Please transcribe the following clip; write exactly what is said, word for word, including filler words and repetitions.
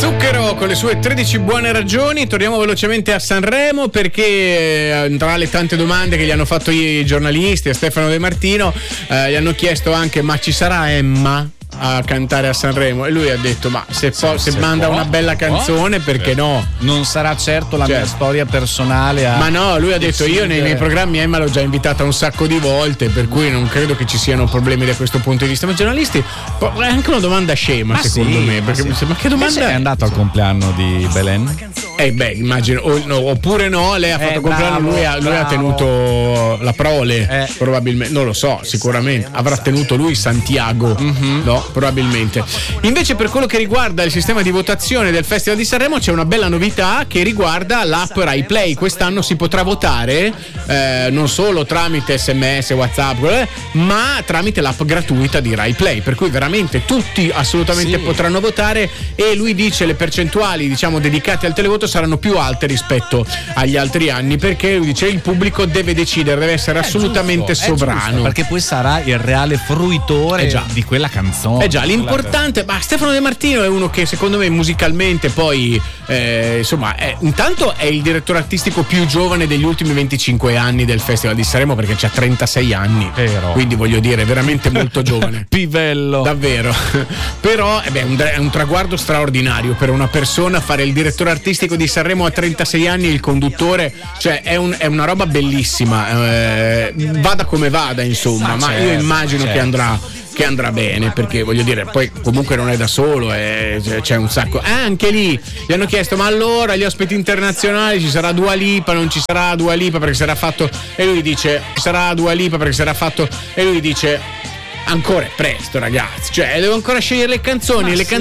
Zucchero con le sue tredici buone ragioni. Torniamo velocemente a Sanremo perché tra le tante domande che gli hanno fatto i giornalisti a Stefano De Martino eh, gli hanno chiesto anche: ma ci sarà Emma a cantare a Sanremo? E lui ha detto: ma se, po- se, se manda può, una bella canzone può, perché no? Non sarà certo la cioè, mia storia personale a ma no, lui ha detto: io nei miei programmi Emma l'ho già invitata un sacco di volte, per cui non credo che ci siano problemi da questo punto di vista. Ma i giornalisti, è anche una domanda scema, ma secondo sì, me, perché ma, sì. ma che domanda è? È andato al compleanno di Belen? Eh beh, immagino, o, no, oppure no, lei ha fatto eh, compleanno, bravo, lui, ha, lui ha tenuto la prole, eh. probabilmente, non lo so, sicuramente avrà tenuto lui Santiago, mm-hmm. no, probabilmente. Invece per quello che riguarda il sistema di votazione del Festival di Sanremo c'è una bella novità che riguarda l'app Rai Play. Quest'anno si potrà votare eh, non solo tramite sms, whatsapp, eh, ma tramite l'app gratuita di Rai Play, per cui veramente tutti assolutamente sì. potranno votare, e lui dice le percentuali, diciamo, dedicate al televoto saranno più alte rispetto agli altri anni, perché lui dice il pubblico deve decidere, deve essere è assolutamente giusto, sovrano, giusto, perché poi sarà il reale fruitore eh di quella canzone. Eh già, l'importante, ma Stefano De Martino è uno che secondo me musicalmente poi eh, insomma è, intanto è il direttore artistico più giovane degli ultimi venticinque anni del Festival di Sanremo, perché c'ha trentasei anni. Vero. Quindi voglio dire, veramente molto giovane. Pivello. Davvero. Però eh beh, un, è un traguardo straordinario per una persona fare il direttore artistico di Sanremo a trentasei anni e il conduttore, cioè è, un, è una roba bellissima, eh, vada come vada insomma, ma, ma certo, io immagino certo. che andrà che andrà bene, perché voglio dire, poi comunque non è da solo, eh, c'è un sacco. Ah, anche lì gli hanno chiesto: ma allora gli ospiti internazionali, ci sarà Dua Lipa, non ci sarà Dua Lipa perché sarà fatto, e lui dice ci sarà Dua Lipa perché sarà fatto, e lui dice ancora è presto ragazzi, cioè devo ancora scegliere le canzoni, ma le sì. canzoni